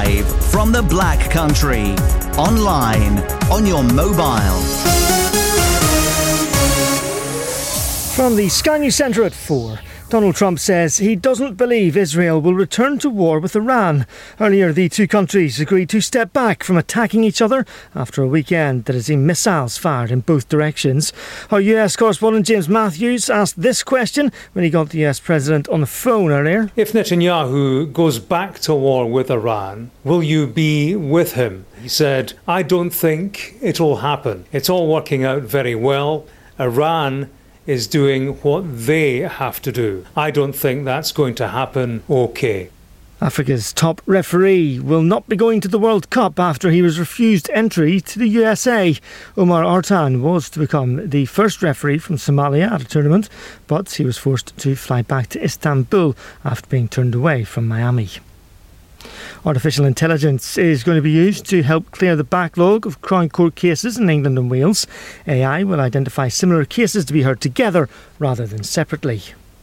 Live from the Black Country. Online, on your mobile. From the Sky News Centre at 4. Donald Trump says he doesn't believe Israel will return to war with Iran. Earlier, the two countries agreed to step back from attacking each other after a weekend that has seen missiles fired in both directions. Our US correspondent James Matthews asked this question when he got the US president on the phone earlier. If Netanyahu goes back to war with Iran, will you be with him? He said, I don't think it'll happen. It's all working out very well. Iran is doing what they have to do. I don't think that's going to happen okay. Africa's top referee will not be going to the World Cup after he was refused entry to the USA. Omar Artan was to become the first referee from Somalia at a tournament, but he was forced to fly back to Istanbul after being turned away from Miami. Artificial intelligence is going to be used to help clear the backlog of Crown Court cases in England and Wales. AI will identify similar cases to be heard together rather than separately.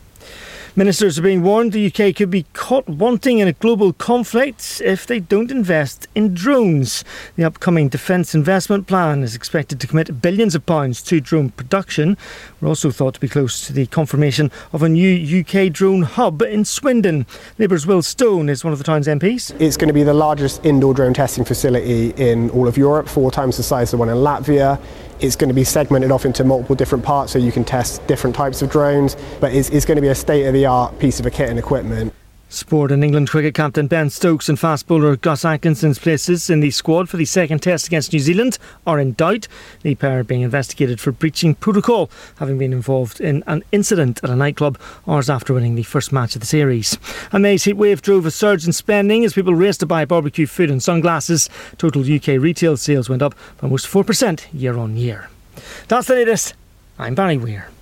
Ministers are being warned the UK could be caught wanting in a global conflict if they don't invest in drones. The upcoming Defence Investment Plan is expected to commit billions of pounds to drone production. We're also thought to be close to the confirmation of a new UK drone hub in Swindon. Labour's Will Stone is one of the town's MPs. It's going to be the largest indoor drone testing facility in all of Europe, 4 times the size of the one in Latvia. It's going to be segmented off into multiple different parts so you can test different types of drones, but it's going to be a state-of-the-art piece of kit and equipment. Sport and England cricket captain Ben Stokes and fast bowler Gus Atkinson's places in the squad for the second test against New Zealand are in doubt. The pair are being investigated for breaching protocol, having been involved in an incident at a nightclub hours after winning the first match of the series. A May's heatwave drove a surge in spending as people raced to buy barbecue food and sunglasses. Total UK retail sales went up by almost 4% year on year. That's the latest. I'm Barry Weir.